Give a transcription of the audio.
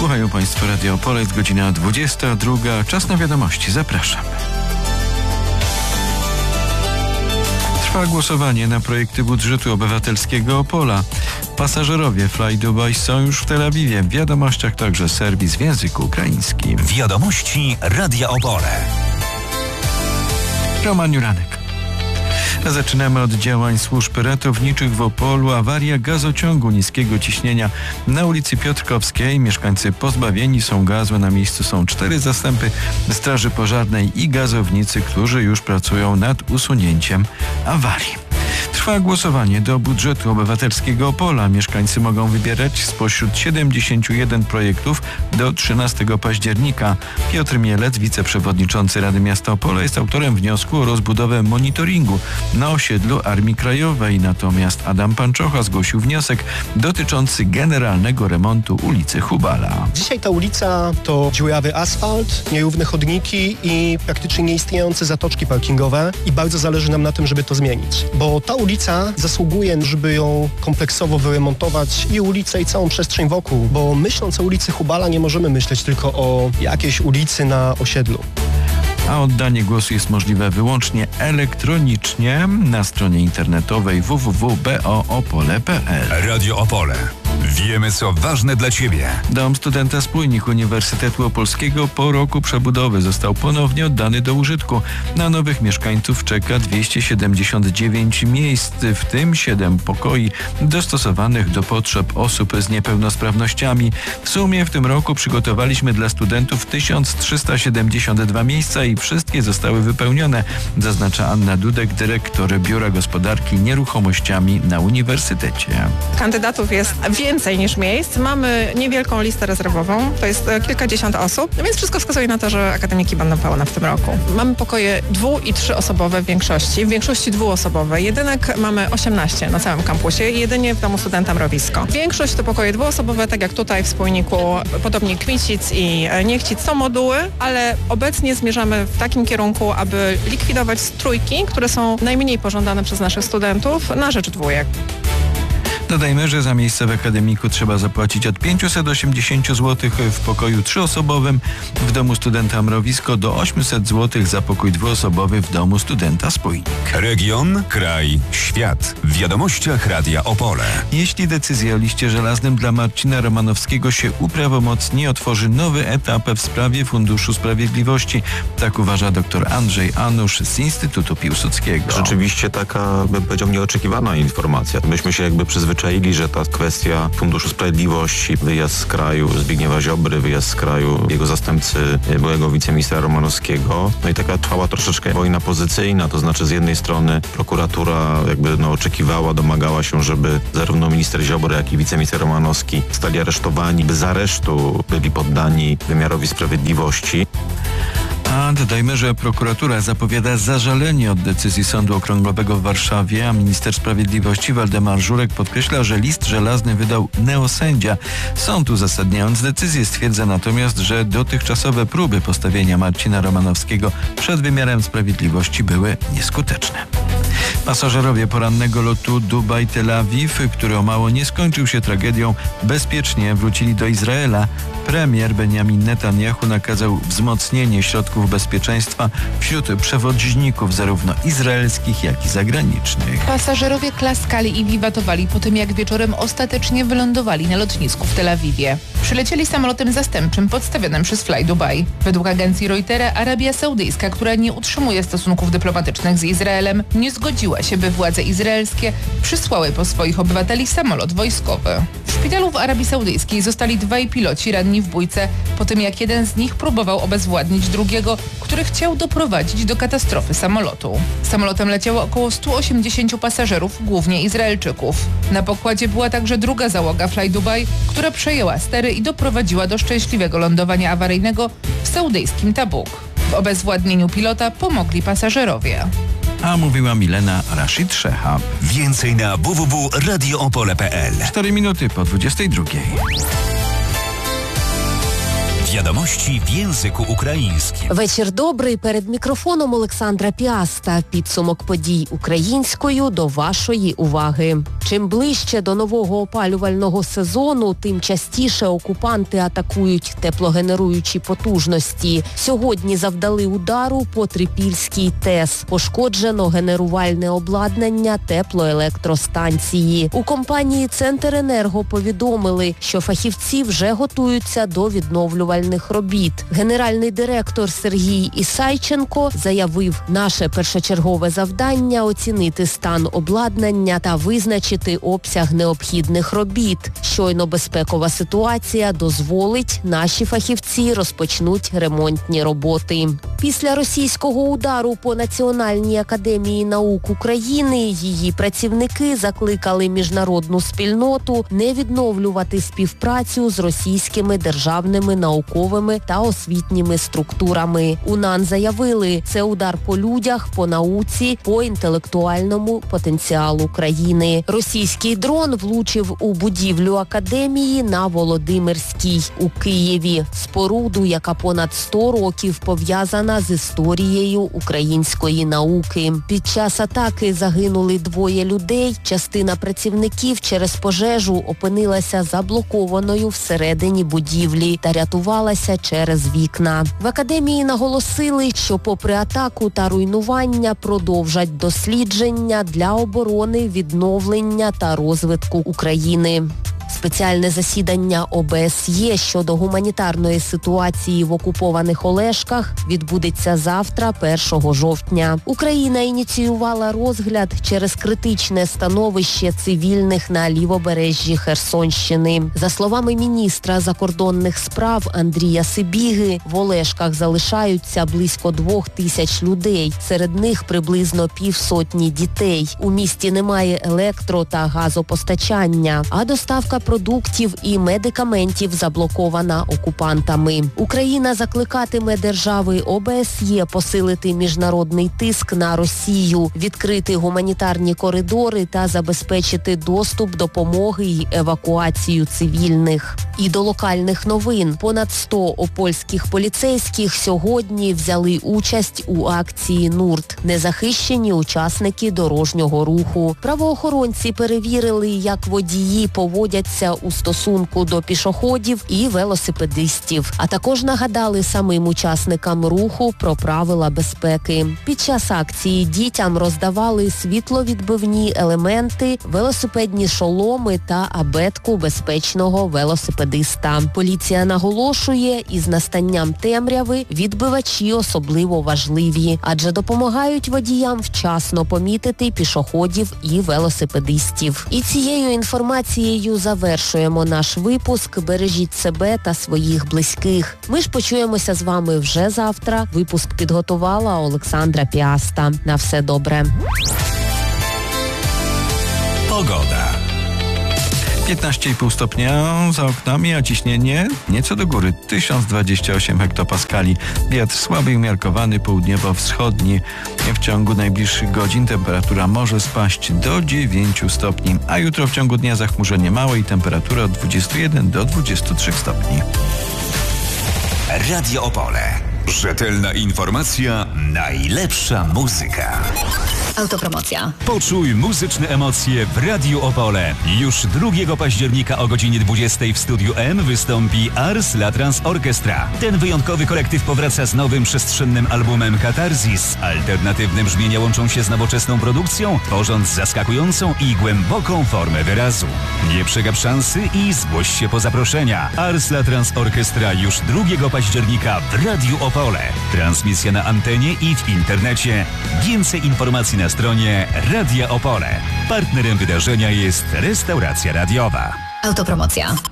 Słuchają Państwo Radio Opole, jest godzina 22. Czas na wiadomości. Zapraszam. Trwa głosowanie na projekty budżetu obywatelskiego Opola. Pasażerowie Fly Dubai są już w Tel Awiwie. W wiadomościach także serwis w języku ukraińskim. Wiadomości Radia Opole. Roman Juranek. Zaczynamy od działań służb ratowniczych w Opolu. Awaria gazociągu niskiego ciśnienia na ulicy Piotrkowskiej. Mieszkańcy pozbawieni są gazu. Na miejscu są 4 zastępy straży pożarnej i gazownicy, którzy już pracują nad usunięciem awarii. Trwa głosowanie do budżetu obywatelskiego Opola. Mieszkańcy mogą wybierać spośród 71 projektów do 13 października. Piotr Mielec, wiceprzewodniczący Rady Miasta Opola, jest autorem wniosku o rozbudowę monitoringu na osiedlu Armii Krajowej. Natomiast Adam Panczocha zgłosił wniosek dotyczący generalnego remontu ulicy Hubala. Dzisiaj ta ulica to dziurawy asfalt, nierówne chodniki i praktycznie nieistniejące zatoczki parkingowe i bardzo zależy nam na tym, żeby to zmienić, bo ta ulica zasługuje, żeby ją kompleksowo wyremontować i ulicę, i całą przestrzeń wokół, bo myśląc o ulicy Hubala nie możemy myśleć tylko o jakiejś ulicy na osiedlu. A oddanie głosu jest możliwe wyłącznie elektronicznie na stronie internetowej www.boopole.pl. Radio Opole. Wiemy, co ważne dla Ciebie. Dom studenta Spójnik Uniwersytetu Opolskiego po roku przebudowy został ponownie oddany do użytku. Na nowych mieszkańców czeka 279 miejsc, w tym 7 pokoi dostosowanych do potrzeb osób z niepełnosprawnościami. W sumie w tym roku przygotowaliśmy dla studentów 1372 miejsca i wszystkie zostały wypełnione, zaznacza Anna Dudek, dyrektor Biura Gospodarki Nieruchomościami na Uniwersytecie. Kandydatów jest więcej niż miejsc. Mamy niewielką listę rezerwową, to jest kilkadziesiąt osób, więc wszystko wskazuje na to, że akademiki będą pełne w tym roku. Mamy pokoje 2- i 3-osobowe w większości 2-osobowe. Jedynek mamy 18 na całym kampusie i jedynie w domu studenta Mrowisko. Większość to pokoje 2-osobowe, tak jak tutaj w Spójniku, podobnie Kmicic i Niechcic są moduły, ale obecnie zmierzamy w takim kierunku, aby likwidować trójki, które są najmniej pożądane przez naszych studentów, na rzecz dwójek. Dodajmy, że za miejsce w akademiku trzeba zapłacić od 580 zł w pokoju 3-osobowym w domu studenta Mrowisko do 800 zł za pokój 2-osobowy w domu studenta Spójnik. Region, kraj, świat. W wiadomościach Radia Opole. Jeśli decyzja o liście żelaznym dla Marcina Romanowskiego się uprawomocni, otworzy nowy etap w sprawie Funduszu Sprawiedliwości. Tak uważa dr Andrzej Anusz z Instytutu Piłsudskiego. Rzeczywiście taka, bym powiedział, nieoczekiwana informacja. Myśmy się przyzwyczaili, że ta kwestia Funduszu Sprawiedliwości, wyjazd z kraju Zbigniewa Ziobry, wyjazd z kraju jego zastępcy, byłego wiceministra Romanowskiego. No i taka trwała troszeczkę wojna pozycyjna, to znaczy z jednej strony prokuratura oczekiwała, domagała się, żeby zarówno minister Ziobry, jak i wiceminister Romanowski stali aresztowani, by z aresztu byli poddani wymiarowi sprawiedliwości. A dodajmy, że prokuratura zapowiada zażalenie od decyzji Sądu Okręgowego w Warszawie, a minister sprawiedliwości Waldemar Żurek podkreśla, że list żelazny wydał neosędzia. Sąd, uzasadniając decyzję, stwierdza natomiast, że dotychczasowe próby postawienia Marcina Romanowskiego przed wymiarem sprawiedliwości były nieskuteczne. Pasażerowie porannego lotu Dubaj-Tel Awiw, który o mało nie skończył się tragedią, bezpiecznie wrócili do Izraela. Premier Benjamin Netanyahu nakazał wzmocnienie środków bezpieczeństwa wśród przewoźników zarówno izraelskich, jak i zagranicznych. Pasażerowie klaskali i wiwatowali po tym, jak wieczorem ostatecznie wylądowali na lotnisku w Tel Awiwie. Przylecieli samolotem zastępczym podstawionym przez Fly Dubai. Według agencji Reutera Arabia Saudyjska, która nie utrzymuje stosunków dyplomatycznych z Izraelem, nie zgodziła się, by władze izraelskie przysłały po swoich obywateli samolot wojskowy. W szpitalu w Arabii Saudyjskiej zostali 2 piloci ranni w bójce po tym, jak jeden z nich próbował obezwładnić drugiego, który chciał doprowadzić do katastrofy samolotu. Samolotem leciało około 180 pasażerów, głównie Izraelczyków. Na pokładzie była także druga załoga Fly Dubai, która przejęła stery i doprowadziła do szczęśliwego lądowania awaryjnego w saudyjskim Tabuk. W obezwładnieniu pilota pomogli pasażerowie. A mówiła Milena Rashid Szehab. Więcej na www.radioopole.pl. 4 minuty po 22. Wiadomości w języku ukraińskim. Вечір добрий. Перед мікрофоном Олександра Піаста. Підсумок подій українською до вашої уваги. Чим ближче до нового опалювального сезону, тим частіше окупанти атакують теплогенеруючі потужності. Сьогодні завдали удару по Трипільській ТЕС. Пошкоджено генерувальне обладнання теплоелектростанції. У компанії «Центренерго» повідомили, що фахівці вже готуються до відновлювальних робіт. Генеральний директор Сергій Ісайченко заявив, наше першочергове завдання – оцінити стан обладнання та визначити обсяг необхідних робіт. Щойно безпекова ситуація дозволить, наші фахівці розпочнуть ремонтні роботи. Після російського удару по Національній академії наук України її працівники закликали міжнародну спільноту не відновлювати співпрацю з російськими державними науковими та освітніми структурами. УНАН заявили, це удар по людях, по науці, по інтелектуальному потенціалу країни. Російський дрон влучив у будівлю академії на Володимирській у Києві. Споруду, яка понад 100 років пов'язана з історією української науки. Під час атаки загинули 2 людей. Частина працівників через пожежу опинилася заблокованою всередині будівлі та рятувалася через вікна. В академії наголосили, що попри атаку та руйнування продовжать дослідження для оборони, відновлення та розвитку України. Спеціальне засідання ОБСЄ щодо гуманітарної ситуації в окупованих Олешках відбудеться завтра, 1 жовтня. Україна ініціювала розгляд через критичне становище цивільних на лівобережжі Херсонщини. За словами міністра закордонних справ Андрія Сибіги, в Олешках залишаються близько 2000 людей. Серед них приблизно 500 дітей. У місті немає електро- та газопостачання, а доставка продуктів і медикаментів заблокована окупантами. Україна закликатиме держави ОБСЄ посилити міжнародний тиск на Росію, відкрити гуманітарні коридори та забезпечити доступ допомоги й евакуацію цивільних. І до локальних новин. Понад 100 опольських поліцейських сьогодні взяли участь у акції «Нурт» – незахищені учасники дорожнього руху. Правоохоронці перевірили, як водії поводяться у стосунку до пішоходів і велосипедистів, а також нагадали самим учасникам руху про правила безпеки. Під час акції дітям роздавали світловідбивні елементи, велосипедні шоломи та абетку безпечного велосипедиста. Поліція наголошує, із настанням темряви відбивачі особливо важливі, адже допомагають водіям вчасно помітити пішоходів і велосипедистів. І цією інформацією завершуємо наш випуск. Бережіть себе та своїх близьких. Ми ж почуємося з вами вже завтра. Випуск підготувала Олександра Піаста. На все добре. Pogoda. 15,5 stopnia za oknami, a ciśnienie nieco do góry, 1028 hektopaskali. Wiatr słaby i umiarkowany, południowo-wschodni. W ciągu najbliższych godzin temperatura może spaść do 9 stopni, a jutro w ciągu dnia zachmurzenie małe i temperatura od 21 do 23 stopni. Radio Opole. Rzetelna informacja, najlepsza muzyka. Autopromocja. Poczuj muzyczne emocje w Radiu Opole. Już 2 października o godzinie 20 w Studiu M wystąpi Ars La Trans Orchestra. Ten wyjątkowy kolektyw powraca z nowym przestrzennym albumem Katarzis. Alternatywne brzmienia łączą się z nowoczesną produkcją, tworząc zaskakującą i głęboką formę wyrazu. Nie przegap szansy i zgłoś się po zaproszenia. Ars La Trans Orchestra już 2 października w Radiu Opole. Transmisja na antenie i w internecie. Więcej informacji na stronie Radia Opole. Partnerem wydarzenia jest Restauracja Radiowa. Autopromocja.